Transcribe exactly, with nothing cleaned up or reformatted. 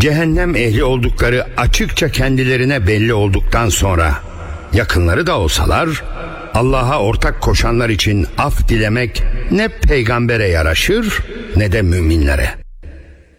cehennem ehli oldukları açıkça kendilerine belli olduktan sonra yakınları da olsalar Allah'a ortak koşanlar için af dilemek ne peygambere yaraşır ne de müminlere.